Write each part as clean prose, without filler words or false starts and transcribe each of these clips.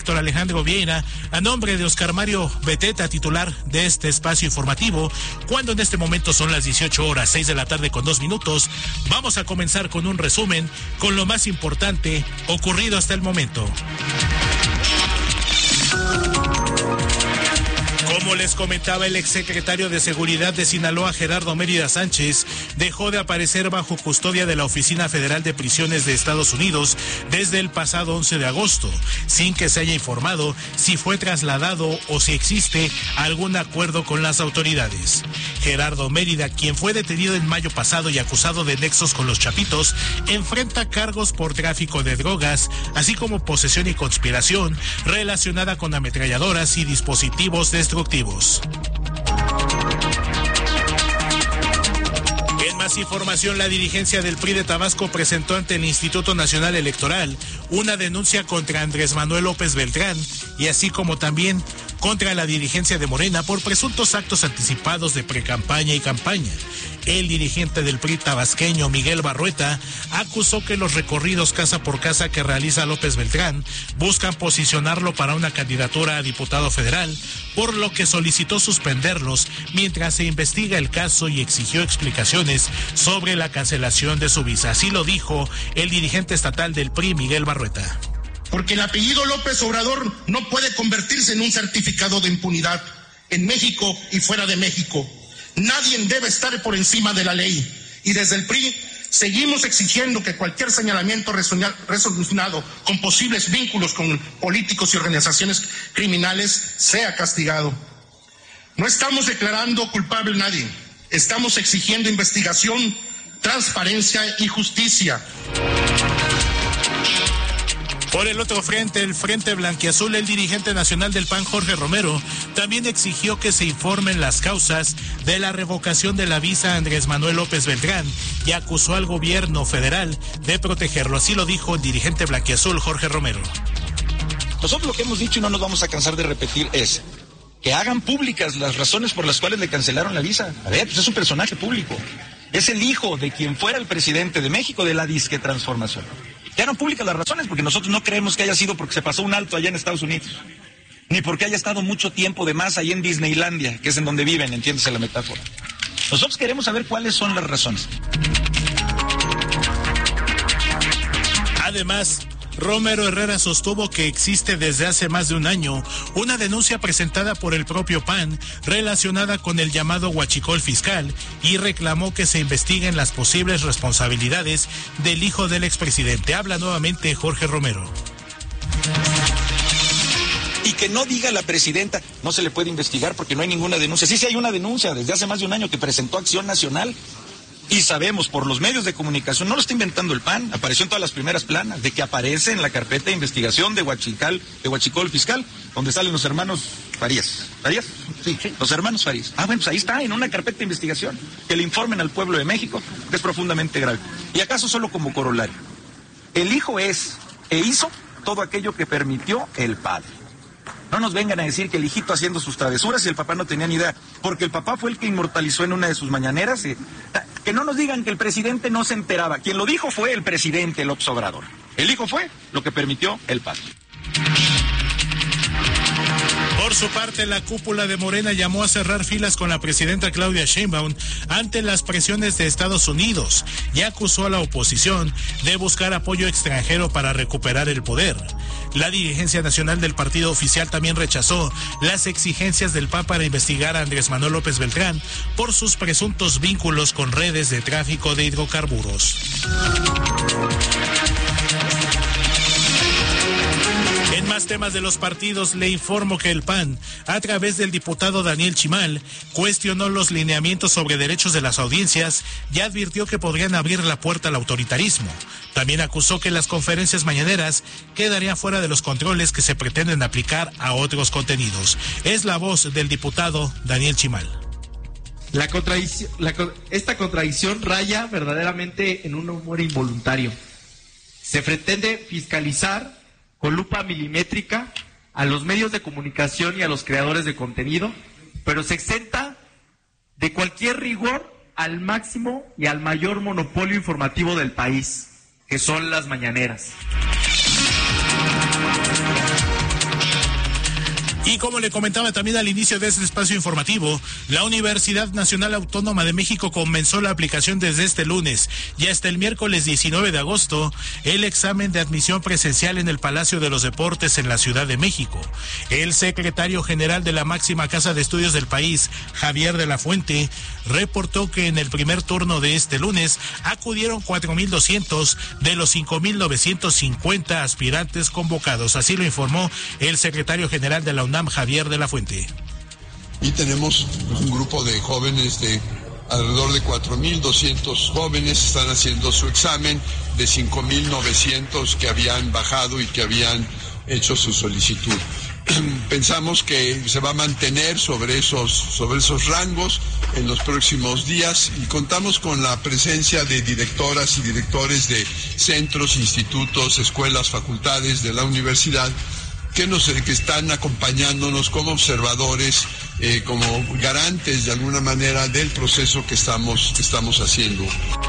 Héctor Alejandro Vieira, a nombre de Oscar Mario Beteta, titular de este espacio informativo, cuando en este momento son las 18:06 de la tarde con 2 minutos, vamos a comenzar con un resumen con lo más importante ocurrido hasta el momento. Como les comentaba, el exsecretario de Seguridad de Sinaloa, Gerardo Mérida Sánchez, dejó de aparecer bajo custodia de la Oficina Federal de Prisiones de Estados Unidos desde el pasado 11 de agosto, sin que se haya informado si fue trasladado o si existe algún acuerdo con las autoridades. Gerardo Mérida, quien fue detenido en mayo pasado y acusado de nexos con los Chapitos, enfrenta cargos por tráfico de drogas, así como posesión y conspiración relacionada con ametralladoras y dispositivos destructivos. En más información, la dirigencia del PRI de Tabasco presentó ante el Instituto Nacional Electoral una denuncia contra Andrés Manuel López Beltrán y así como también contra la dirigencia de Morena por presuntos actos anticipados de precampaña y campaña. El dirigente del PRI tabasqueño, Miguel Barrueta, acusó que los recorridos casa por casa que realiza López Beltrán buscan posicionarlo para una candidatura a diputado federal, por lo que solicitó suspenderlos mientras se investiga el caso y exigió explicaciones sobre la cancelación de su visa. Así lo dijo el dirigente estatal del PRI, Miguel Barrueta. Porque el apellido López Obrador no puede convertirse en un certificado de impunidad en México y fuera de México. Nadie debe estar por encima de la ley. Y desde el PRI seguimos exigiendo que cualquier señalamiento relacionado con posibles vínculos con políticos y organizaciones criminales sea castigado. No estamos declarando culpable a nadie. Estamos exigiendo investigación, transparencia y justicia. Por el otro frente, el Frente Blanquiazul, el dirigente nacional del PAN, Jorge Romero, también exigió que se informen las causas de la revocación de la visa a Andrés Manuel López Beltrán y acusó al gobierno federal de protegerlo. Así lo dijo el dirigente blanquiazul, Jorge Romero. Nosotros lo que hemos dicho y no nos vamos a cansar de repetir es que hagan públicas las razones por las cuales le cancelaron la visa. A ver, pues es un personaje público. Es el hijo de quien fuera el presidente de México de la disque transformación. Que hagan públicas las razones, porque nosotros no creemos que haya sido porque se pasó un alto allá en Estados Unidos, ni porque haya estado mucho tiempo de más allá en Disneylandia, que es en donde viven, entiéndese la metáfora. Nosotros queremos saber cuáles son las razones. Además, Romero Herrera sostuvo que existe desde hace más de un año una denuncia presentada por el propio PAN relacionada con el llamado huachicol fiscal y reclamó que se investiguen las posibles responsabilidades del hijo del expresidente. Habla nuevamente Jorge Romero. Y que no diga la presidenta, no se le puede investigar porque no hay ninguna denuncia. Sí hay una denuncia desde hace más de un año que presentó Acción Nacional. Y sabemos por los medios de comunicación, no lo está inventando el PAN, apareció en todas las primeras planas, de que aparece en la carpeta de investigación de huachicol fiscal, donde salen los hermanos Farías. ¿Farías? Sí, los hermanos Farías. Bueno, pues ahí está, en una carpeta de investigación, que le informen al pueblo de México, que es profundamente grave. Y acaso solo como corolario, el hijo es e hizo todo aquello que permitió el padre. No nos vengan a decir que el hijito haciendo sus travesuras y el papá no tenía ni idea, porque el papá fue el que inmortalizó en una de sus mañaneras. Que no nos digan que el presidente no se enteraba. Quien lo dijo fue el presidente López Obrador. El hijo fue lo que permitió el padre. Por su parte, la cúpula de Morena llamó a cerrar filas con la presidenta Claudia Sheinbaum ante las presiones de Estados Unidos y acusó a la oposición de buscar apoyo extranjero para recuperar el poder. La dirigencia nacional del partido oficial también rechazó las exigencias del PAN para investigar a Andrés Manuel López Beltrán por sus presuntos vínculos con redes de tráfico de hidrocarburos. En más temas de los partidos, le informo que el PAN, a través del diputado Daniel Chimal, cuestionó los lineamientos sobre derechos de las audiencias y advirtió que podrían abrir la puerta al autoritarismo. También acusó que las conferencias mañaneras quedarían fuera de los controles que se pretenden aplicar a otros contenidos. Es la voz del diputado Daniel Chimal. Esta contradicción raya verdaderamente en un humor involuntario. Se pretende fiscalizar con lupa milimétrica a los medios de comunicación y a los creadores de contenido, pero se exenta de cualquier rigor al máximo y al mayor monopolio informativo del país, que son las mañaneras. Y como le comentaba también al inicio de este espacio informativo, la Universidad Nacional Autónoma de México comenzó la aplicación desde este lunes y hasta el miércoles 19 de agosto el examen de admisión presencial en el Palacio de los Deportes en la Ciudad de México. El secretario general de la máxima casa de estudios del país, Javier de la Fuente, reportó que en el primer turno de este lunes acudieron 4,200 de los 5,950 aspirantes convocados. Así lo informó el secretario general de la UNAM, Javier de la Fuente. Y tenemos un grupo de jóvenes de alrededor de 4,200 jóvenes, están haciendo su examen, de 5,900 que habían bajado y que habían hecho su solicitud. Pensamos que se va a mantener sobre esos rangos en los próximos días y contamos con la presencia de directoras y directores de centros, institutos, escuelas, facultades de la universidad que están acompañándonos como observadores, como garantes de alguna manera del proceso que estamos haciendo.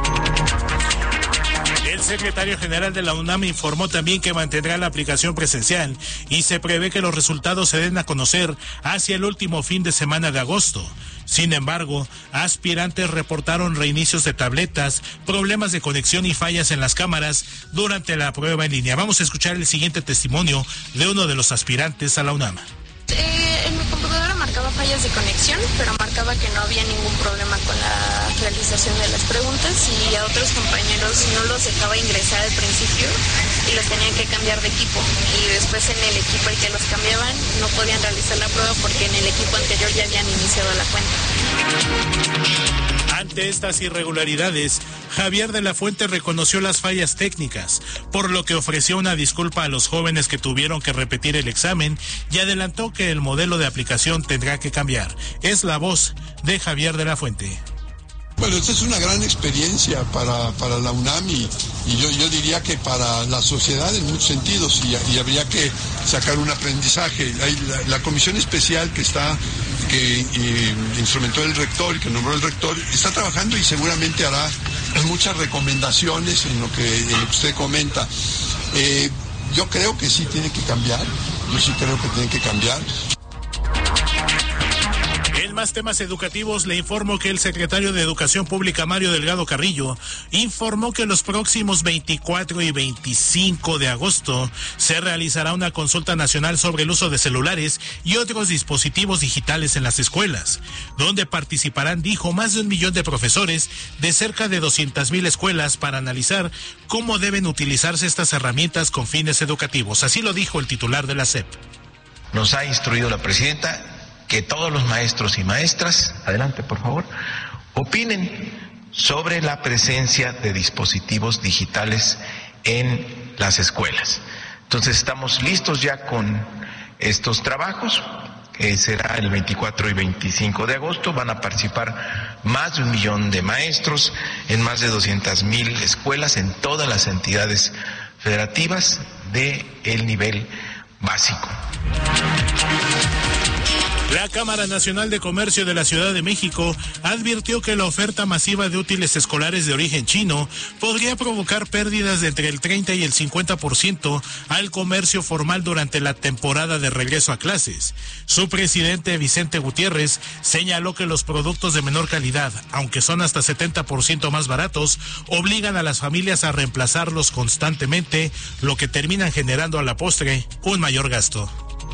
El secretario general de la UNAM informó también que mantendrá la aplicación presencial y se prevé que los resultados se den a conocer hacia el último fin de semana de agosto. Sin embargo, aspirantes reportaron reinicios de tabletas, problemas de conexión y fallas en las cámaras durante la prueba en línea. Vamos a escuchar el siguiente testimonio de uno de los aspirantes a la UNAM. En mi computadora marcaba fallas de conexión, pero marcaba que no había ningún problema con la realización de las preguntas y a otros compañeros no los dejaba ingresar al principio y los tenían que cambiar de equipo. Y después en el equipo al que los cambiaban no podían realizar la prueba porque en el equipo anterior ya habían iniciado la cuenta. Ante estas irregularidades, Javier de la Fuente reconoció las fallas técnicas, por lo que ofreció una disculpa a los jóvenes que tuvieron que repetir el examen y adelantó que el modelo de aplicación tendrá que cambiar. Es la voz de Javier de la Fuente. Bueno, esta es una gran experiencia para la UNAM y yo diría que para la sociedad en muchos sentidos y habría que sacar un aprendizaje. La comisión especial que instrumentó el rector y que nombró el rector está trabajando y seguramente hará muchas recomendaciones en lo que usted comenta. Yo creo que sí tiene que cambiar, En más temas educativos, le informo que el secretario de Educación Pública, Mario Delgado Carrillo, informó que los próximos 24 y 25 de agosto se realizará una consulta nacional sobre el uso de celulares y otros dispositivos digitales en las escuelas, donde participarán, dijo, más de 1 millón de profesores de cerca de 200,000 escuelas para analizar cómo deben utilizarse estas herramientas con fines educativos. Así lo dijo el titular de la SEP. Nos ha instruido la presidenta que todos los maestros y maestras, adelante por favor, opinen sobre la presencia de dispositivos digitales en las escuelas. Entonces estamos listos ya con estos trabajos, que será el 24 y 25 de agosto, van a participar más de 1 millón de maestros en más de 200,000 escuelas en todas las entidades federativas del nivel básico. La Cámara Nacional de Comercio de la Ciudad de México advirtió que la oferta masiva de útiles escolares de origen chino podría provocar pérdidas de entre el 30 y el 50% al comercio formal durante la temporada de regreso a clases. Su presidente, Vicente Gutiérrez, señaló que los productos de menor calidad, aunque son hasta 70% más baratos, obligan a las familias a reemplazarlos constantemente, lo que termina generando a la postre un mayor gasto.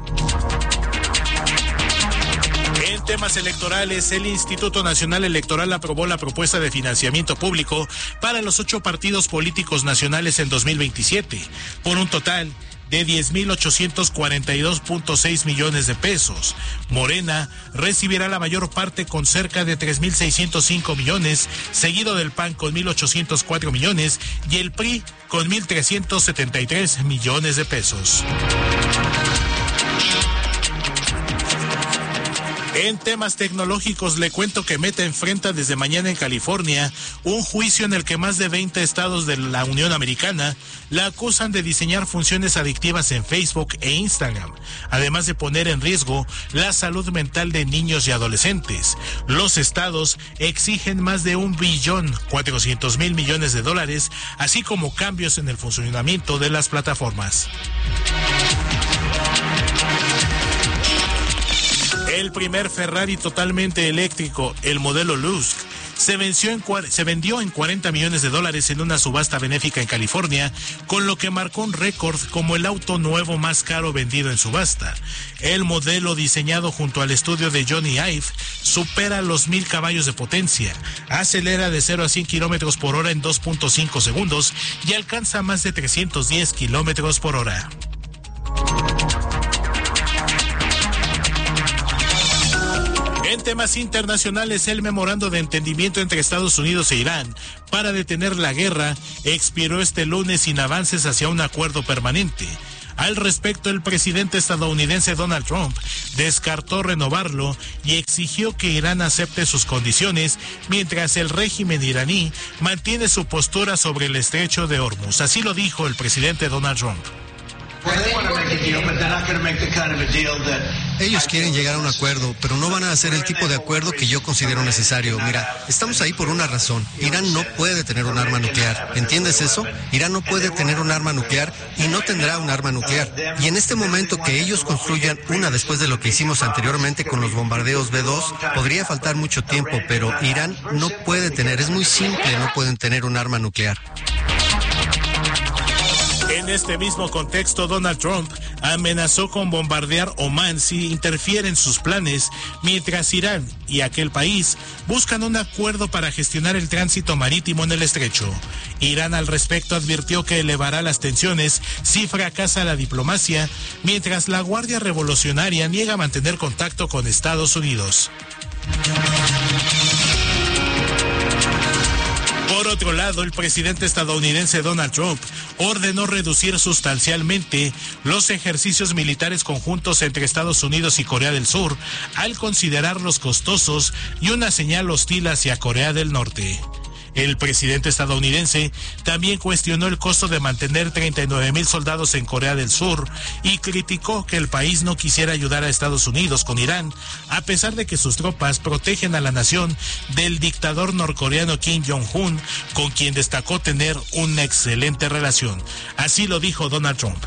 En temas electorales, el Instituto Nacional Electoral aprobó la propuesta de financiamiento público para los 8 partidos políticos nacionales en 2027, por un total de 10,842.6 millones de pesos. Morena recibirá la mayor parte con cerca de 3,605 millones, seguido del PAN con 1,804 millones y el PRI con 1,373 millones de pesos. En temas tecnológicos, le cuento que Meta enfrenta desde mañana en California un juicio en el que más de 20 estados de la Unión Americana la acusan de diseñar funciones adictivas en Facebook e Instagram, además de poner en riesgo la salud mental de niños y adolescentes. Los estados exigen más de $1.4 billones, así como cambios en el funcionamiento de las plataformas. El primer Ferrari totalmente eléctrico, el modelo Lusk, se vendió en $40 millones en una subasta benéfica en California, con lo que marcó un récord como el auto nuevo más caro vendido en subasta. El modelo, diseñado junto al estudio de Johnny Ive, supera los 1000 caballos de potencia, acelera de 0 a 100 kilómetros por hora en 2.5 segundos y alcanza más de 310 kilómetros por hora. En temas internacionales, el memorando de entendimiento entre Estados Unidos e Irán para detener la guerra expiró este lunes sin avances hacia un acuerdo permanente. Al respecto, el presidente estadounidense Donald Trump descartó renovarlo y exigió que Irán acepte sus condiciones, mientras el régimen iraní mantiene su postura sobre el estrecho de Hormuz. Así lo dijo el presidente Donald Trump. Ellos quieren llegar a un acuerdo, pero no van a hacer el tipo de acuerdo que yo considero necesario. Mira, estamos ahí por una razón. Irán no puede tener un arma nuclear. ¿Entiendes eso? Irán no puede tener un arma nuclear y no tendrá un arma nuclear. Y en este momento que ellos construyan una después de lo que hicimos anteriormente con los bombardeos B-2, podría faltar mucho tiempo, pero Irán no puede tener, es muy simple, no pueden tener un arma nuclear. En este mismo contexto, Donald Trump amenazó con bombardear Omán si interfiere en sus planes, mientras Irán y aquel país buscan un acuerdo para gestionar el tránsito marítimo en el estrecho. Irán al respecto advirtió que elevará las tensiones si fracasa la diplomacia, mientras la Guardia Revolucionaria niega mantener contacto con Estados Unidos. Por otro lado, el presidente estadounidense Donald Trump ordenó reducir sustancialmente los ejercicios militares conjuntos entre Estados Unidos y Corea del Sur, al considerarlos costosos y una señal hostil hacia Corea del Norte. El presidente estadounidense también cuestionó el costo de mantener 39,000 soldados en Corea del Sur y criticó que el país no quisiera ayudar a Estados Unidos con Irán, a pesar de que sus tropas protegen a la nación del dictador norcoreano Kim Jong-un, con quien destacó tener una excelente relación. Así lo dijo Donald Trump.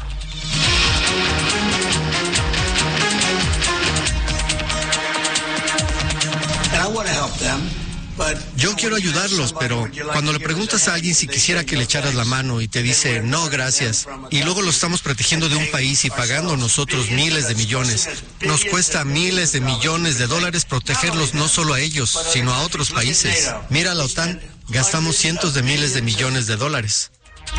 Yo quiero ayudarlos, pero cuando le preguntas a alguien si quisiera que le echaras la mano y te dice, no, gracias, y luego lo estamos protegiendo de un país y pagando nosotros miles de millones, nos cuesta miles de millones de dólares protegerlos no solo a ellos, sino a otros países. Mira la OTAN, gastamos cientos de miles de millones de dólares.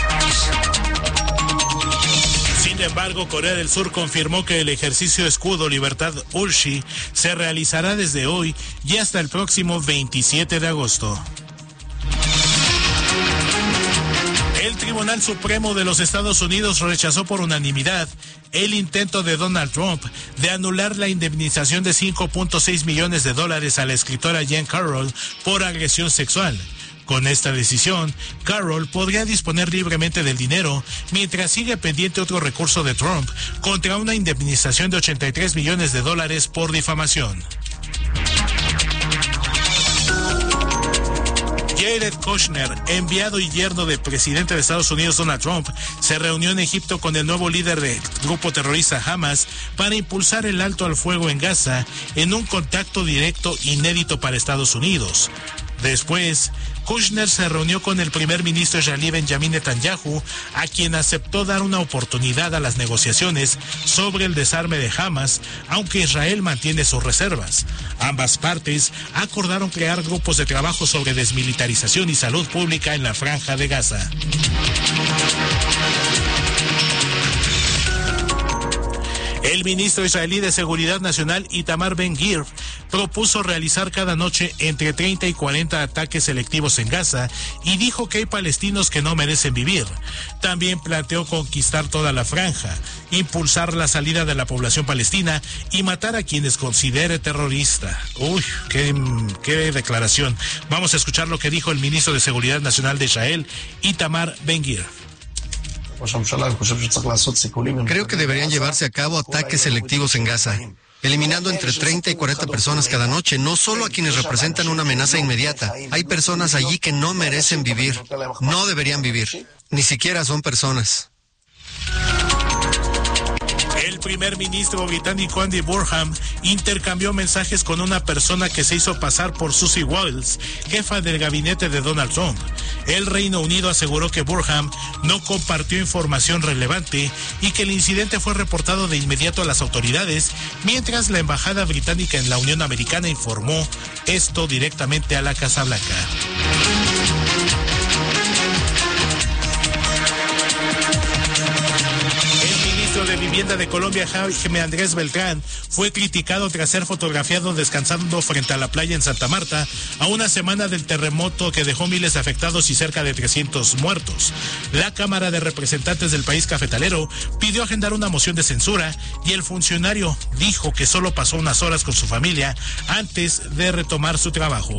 Sin embargo, Corea del Sur confirmó que el ejercicio Escudo Libertad Ulchi se realizará desde hoy y hasta el próximo 27 de agosto. El Tribunal Supremo de los Estados Unidos rechazó por unanimidad el intento de Donald Trump de anular la indemnización de $5.6 millones a la escritora Jean Carroll por agresión sexual. Con esta decisión, Carroll podría disponer libremente del dinero, mientras sigue pendiente otro recurso de Trump contra una indemnización de $83 millones por difamación. Jared Kushner, enviado y yerno del presidente de Estados Unidos Donald Trump, se reunió en Egipto con el nuevo líder del grupo terrorista Hamas para impulsar el alto al fuego en Gaza en un contacto directo inédito para Estados Unidos. Después, Kushner se reunió con el primer ministro israelí Benjamin Netanyahu, a quien aceptó dar una oportunidad a las negociaciones sobre el desarme de Hamas, aunque Israel mantiene sus reservas. Ambas partes acordaron crear grupos de trabajo sobre desmilitarización y salud pública en la Franja de Gaza. El ministro israelí de Seguridad Nacional, Itamar Ben-Gvir, propuso realizar cada noche entre 30 y 40 ataques selectivos en Gaza y dijo que hay palestinos que no merecen vivir. También planteó conquistar toda la franja, impulsar la salida de la población palestina y matar a quienes considere terrorista. Uy, qué declaración. Vamos a escuchar lo que dijo el ministro de Seguridad Nacional de Israel, Itamar Ben-Gvir. Creo que deberían llevarse a cabo ataques selectivos en Gaza, eliminando entre 30 y 40 personas cada noche, no solo a quienes representan una amenaza inmediata. Hay personas allí que no merecen vivir, no deberían vivir, ni siquiera son personas. El primer ministro británico Andy Burnham intercambió mensajes con una persona que se hizo pasar por Susie Wiles, jefa del gabinete de Donald Trump. El Reino Unido aseguró que Burnham no compartió información relevante y que el incidente fue reportado de inmediato a las autoridades, mientras la embajada británica en la Unión Americana informó esto directamente a la Casa Blanca. De Vivienda de Colombia, Jaime Andrés Beltrán, fue criticado tras ser fotografiado descansando frente a la playa en Santa Marta a una semana del terremoto que dejó miles de afectados y cerca de 300 muertos. La Cámara de Representantes del país cafetalero pidió agendar una moción de censura y el funcionario dijo que solo pasó unas horas con su familia antes de retomar su trabajo.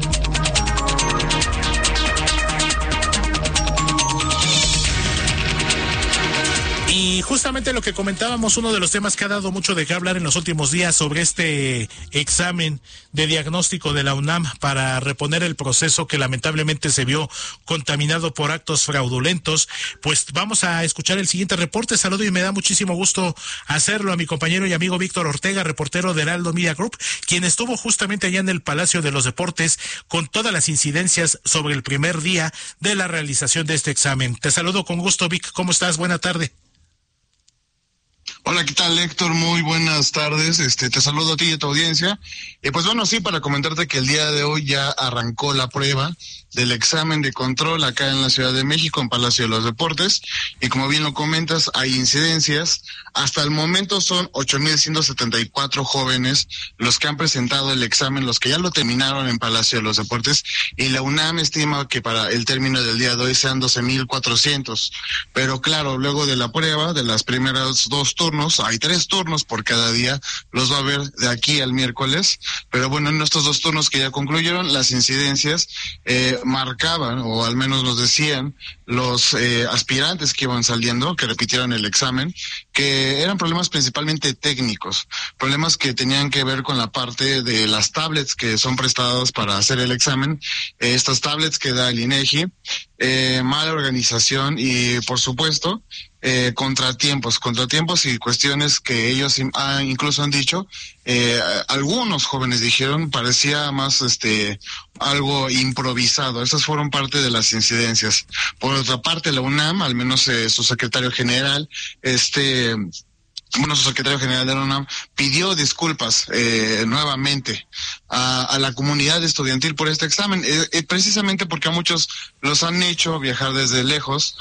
Y justamente lo que comentábamos, uno de los temas que ha dado mucho de qué hablar en los últimos días sobre este examen de diagnóstico de la UNAM para reponer el proceso que lamentablemente se vio contaminado por actos fraudulentos, pues vamos a escuchar el siguiente reporte. Saludo y me da muchísimo gusto hacerlo a mi compañero y amigo Víctor Ortega, reportero de Heraldo Media Group, quien estuvo justamente allá en el Palacio de los Deportes con todas las incidencias sobre el primer día de la realización de este examen. Te saludo con gusto, Vic. ¿Cómo estás? Buena tarde. Hola, ¿qué tal, Héctor? Muy buenas tardes. Te saludo a ti y a tu audiencia. Pues bueno, sí, para comentarte que el día de hoy ya arrancó la prueba del examen de control acá en la Ciudad de México, en Palacio de los Deportes. Y como bien lo comentas, hay incidencias. Hasta el momento son 8,174 jóvenes los que han presentado el examen, los que ya lo terminaron en Palacio de los Deportes. Y la UNAM estima que para el término del día de hoy sean 12,400. Pero claro, luego de la prueba, de las primeras 2 turnos, hay 3 turnos por cada día, los va a haber de aquí al miércoles. Pero bueno, en estos 2 turnos que ya concluyeron, las incidencias marcaban, o al menos nos decían los aspirantes que iban saliendo, que repitieron el examen, que eran problemas principalmente técnicos, problemas que tenían que ver con la parte de las tablets que son prestadas para hacer el examen, estas tablets que da el INEGI, mala organización y, por supuesto, contratiempos y cuestiones que ellos incluso han dicho, algunos jóvenes dijeron, parecía más algo improvisado. Esas fueron parte de las incidencias. Por otra parte, la UNAM, al menos su secretario general, su secretario general de la UNAM pidió disculpas nuevamente a la comunidad estudiantil por este examen, precisamente porque a muchos los han hecho viajar desde lejos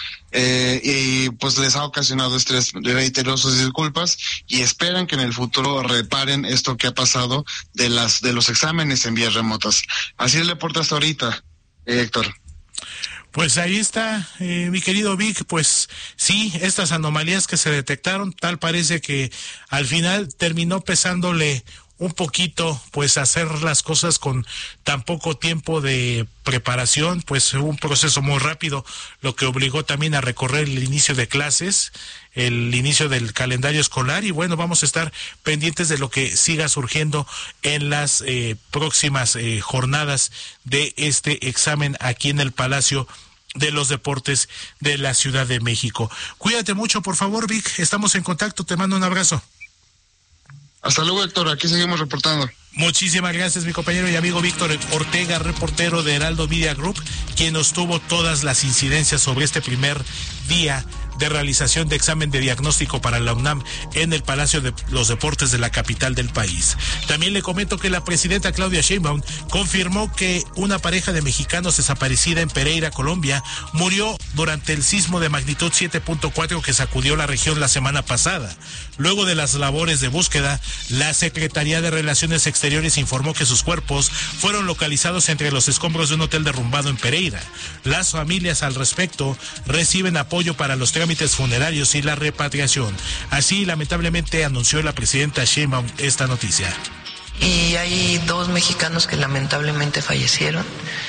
y pues les ha ocasionado estrés. Reitero sus disculpas y esperan que en el futuro reparen esto que ha pasado de los exámenes en vías remotas. Así el reporte hasta ahorita, Héctor. Pues ahí está, mi querido Vic, pues sí, estas anomalías que se detectaron, tal parece que al final terminó pesándole un poquito, pues hacer las cosas con tan poco tiempo de preparación, pues un proceso muy rápido, lo que obligó también a recorrer el inicio de clases, el inicio del calendario escolar, y bueno, vamos a estar pendientes de lo que siga surgiendo en las próximas jornadas de este examen aquí en el Palacio de los Deportes de la Ciudad de México. Cuídate mucho, por favor, Vic, estamos en contacto, te mando un abrazo. Hasta luego, Héctor, aquí seguimos reportando. Muchísimas gracias, mi compañero y amigo Víctor Ortega, reportero de Heraldo Media Group, quien nos tuvo todas las incidencias sobre este primer día de realización de examen de diagnóstico para la UNAM en el Palacio de los Deportes de la capital del país. También le comento que la presidenta Claudia Sheinbaum confirmó que una pareja de mexicanos desaparecida en Pereira, Colombia, murió durante el sismo de magnitud 7.4 que sacudió la región la semana pasada. Luego de las labores de búsqueda, la Secretaría de Relaciones Exteriores informó que sus cuerpos fueron localizados entre los escombros de un hotel derrumbado en Pereira. Las familias al respecto reciben apoyo para los trámites funerarios y la repatriación. Así, lamentablemente, anunció la presidenta Sheinbaum esta noticia. Y hay 2 mexicanos que lamentablemente fallecieron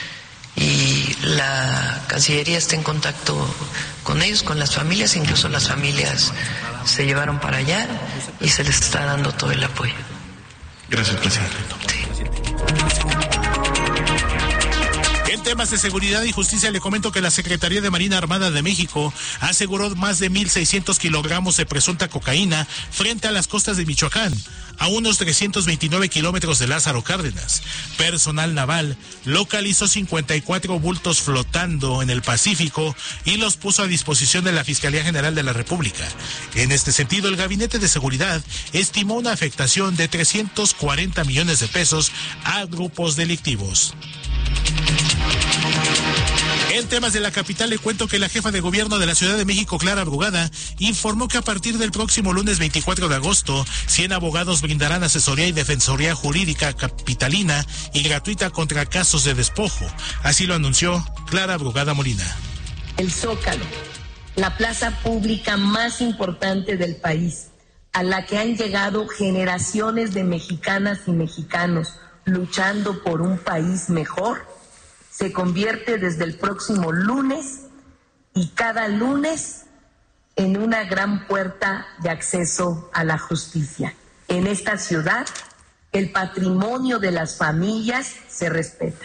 y la Cancillería está en contacto con ellos, con las familias, incluso las familias se llevaron para allá y se les está dando todo el apoyo. Gracias, presidente. Sí. En temas de seguridad y justicia le comento que la Secretaría de Marina Armada de México aseguró más de 1,600 kilogramos de presunta cocaína frente a las costas de Michoacán, a unos 329 kilómetros de Lázaro Cárdenas. Personal naval localizó 54 bultos flotando en el Pacífico y los puso a disposición de la Fiscalía General de la República. En este sentido, el Gabinete de Seguridad estimó una afectación de 340 millones de pesos a grupos delictivos. En temas de la capital le cuento que la jefa de gobierno de la Ciudad de México, Clara Brugada, informó que a partir del próximo lunes 24 de agosto, 100 abogados brindarán asesoría y defensoría jurídica capitalina y gratuita contra casos de despojo. Así lo anunció Clara Brugada Molina. El Zócalo, la plaza pública más importante del país, a la que han llegado generaciones de mexicanas y mexicanos luchando por un país mejor, se convierte desde el próximo lunes y cada lunes en una gran puerta de acceso a la justicia. En esta ciudad, el patrimonio de las familias se respeta.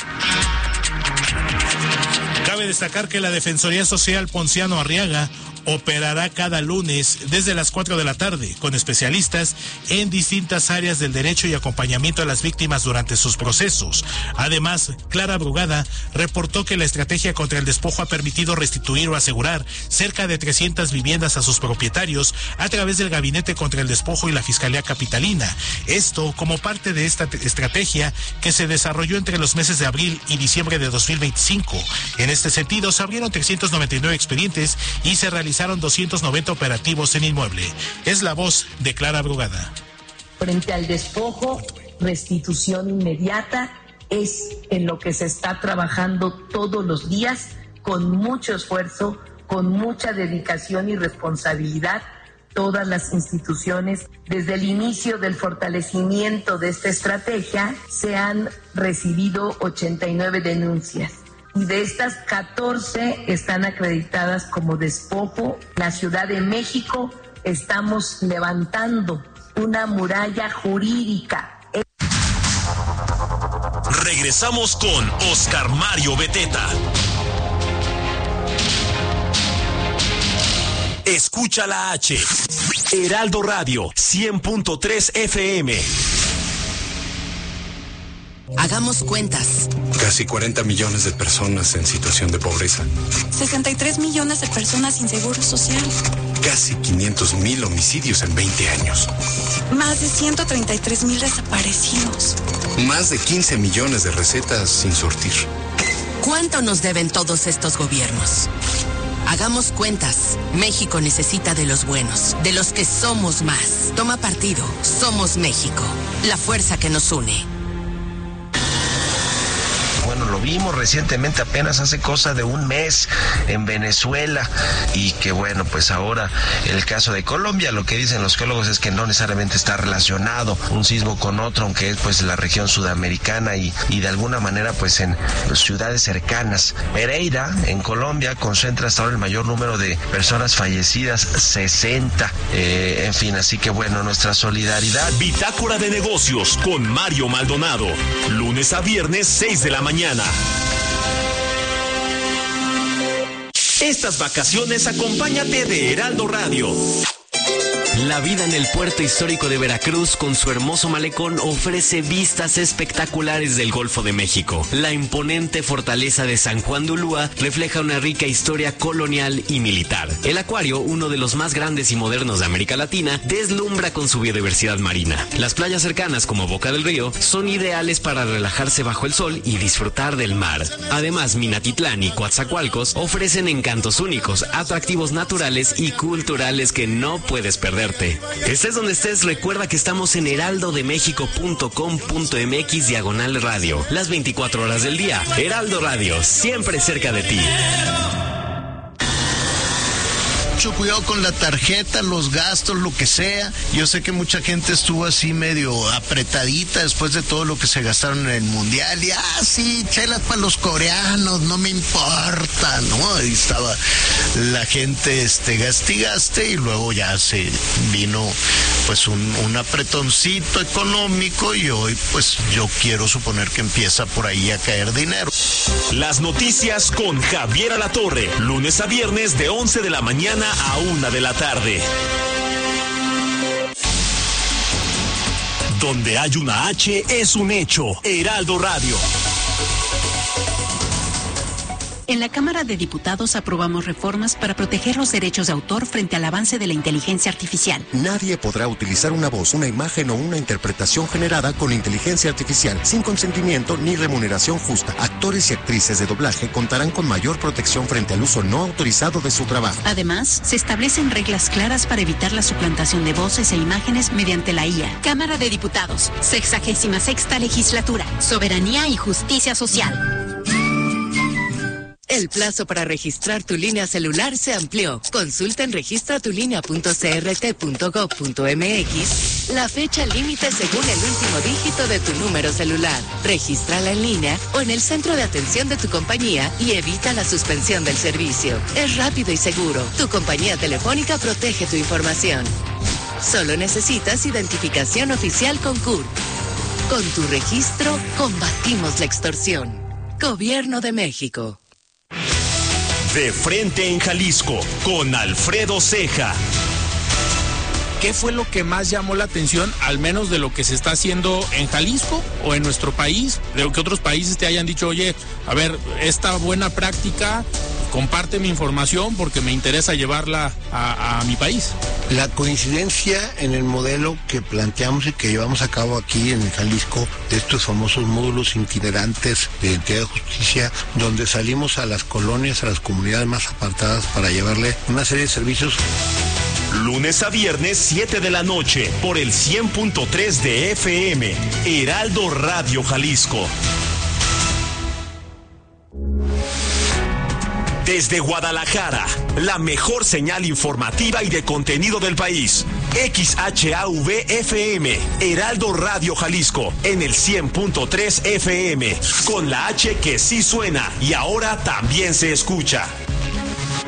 Cabe destacar que la Defensoría Social Ponciano Arriaga operará cada lunes desde las 4 de la tarde con especialistas en distintas áreas del derecho y acompañamiento a las víctimas durante sus procesos. Además, Clara Brugada reportó que la estrategia contra el despojo ha permitido restituir o asegurar cerca de 300 viviendas a sus propietarios a través del Gabinete contra el Despojo y la Fiscalía Capitalina. Esto como parte de esta estrategia que se desarrolló entre los meses de abril y diciembre de 2025. En este sentido, se abrieron 399 expedientes y se realizaron 290 operativos en inmueble. Es la voz de Clara Brugada. Frente al despojo, restitución inmediata es en lo que se está trabajando todos los días con mucho esfuerzo, con mucha dedicación y responsabilidad. Todas las instituciones, desde el inicio del fortalecimiento de esta estrategia, se han recibido 89 denuncias. Y de estas 14 están acreditadas como despojo. La Ciudad de México estamos levantando una muralla jurídica. Regresamos con Oscar Mario Beteta. Escucha la H. Heraldo Radio 100.3 FM. Hagamos cuentas. Casi 40 millones de personas en situación de pobreza. 63 millones de personas sin seguro social. Casi 500,000 homicidios en 20 años. Más de 133,000 desaparecidos. Más de 15 millones de recetas sin surtir. ¿Cuánto nos deben todos estos gobiernos? Hagamos cuentas. México necesita de los buenos, de los que somos más. Toma partido. Somos México. La fuerza que nos une. Bueno, lo vimos recientemente, apenas hace cosa de un mes en Venezuela, y que bueno, pues ahora el caso de Colombia, lo que dicen los geólogos es que no necesariamente está relacionado un sismo con otro, aunque es pues la región sudamericana y de alguna manera pues en ciudades cercanas. Pereira, en Colombia, concentra hasta ahora el mayor número de personas fallecidas, 60. En fin, así que bueno, nuestra solidaridad. Bitácora de Negocios con Mario Maldonado, lunes a viernes 6 de la mañana. Estas vacaciones acompáñate de Heraldo Radio. La vida en el puerto histórico de Veracruz con su hermoso malecón ofrece vistas espectaculares del Golfo de México. La imponente fortaleza de San Juan de Ulúa refleja una rica historia colonial y militar. El acuario, uno de los más grandes y modernos de América Latina, deslumbra con su biodiversidad marina. Las playas cercanas como Boca del Río son ideales para relajarse bajo el sol y disfrutar del mar. Además, Minatitlán y Coatzacoalcos ofrecen encantos únicos, atractivos naturales y culturales que no puedes perderte. Estés donde estés, recuerda que estamos en heraldodemexico.com.mx/radio, las 24 horas del día. Heraldo Radio, siempre cerca de ti. Mucho cuidado con la tarjeta, los gastos, lo que sea. Yo sé que mucha gente estuvo así medio apretadita después de todo lo que se gastaron en el mundial. Y sí, chelas para los coreanos, no me importa, ¿no? Ahí estaba la gente gaste, y luego ya se vino pues un apretoncito económico y hoy pues yo quiero suponer que empieza por ahí a caer dinero. Las noticias con Javier Alatorre, lunes a viernes de 11 de la mañana a 1 de la tarde. Donde hay una H es un hecho. Heraldo Radio. En la Cámara de Diputados aprobamos reformas para proteger los derechos de autor frente al avance de la inteligencia artificial. Nadie podrá utilizar una voz, una imagen o una interpretación generada con inteligencia artificial sin consentimiento ni remuneración justa. Actores y actrices de doblaje contarán con mayor protección frente al uso no autorizado de su trabajo. Además, se establecen reglas claras para evitar la suplantación de voces e imágenes mediante la IA. Cámara de Diputados, 66ª Legislatura, Soberanía y Justicia Social. El plazo para registrar tu línea celular se amplió. Consulta en registratulinea.crt.gov.mx la fecha límite según el último dígito de tu número celular. Regístrala en línea o en el centro de atención de tu compañía y evita la suspensión del servicio. Es rápido y seguro. Tu compañía telefónica protege tu información. Solo necesitas identificación oficial con CURP. Con tu registro, combatimos la extorsión. Gobierno de México. De frente en Jalisco, con Alfredo Ceja. ¿Qué fue lo que más llamó la atención, al menos de lo que se está haciendo en Jalisco o en nuestro país? De lo que otros países te hayan dicho, oye, a ver, esta buena práctica, comparte mi información porque me interesa llevarla a mi país. La coincidencia en el modelo que planteamos y que llevamos a cabo aquí en Jalisco, de estos famosos módulos itinerantes de identidad de justicia, donde salimos a las colonias, a las comunidades más apartadas para llevarle una serie de servicios. Lunes a viernes, 7 de la noche, por el 100.3 de FM, Heraldo Radio Jalisco. Desde Guadalajara, la mejor señal informativa y de contenido del país. XHAV-FM, Heraldo Radio Jalisco, en el 100.3 FM, con la H que sí suena y ahora también se escucha.